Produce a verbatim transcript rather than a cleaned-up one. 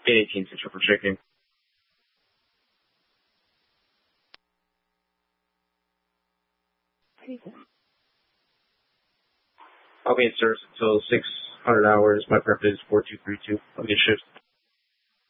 eighteen to triple checking. I'll be in service until six hundred hours. My prep is four two three two. I'll get shift.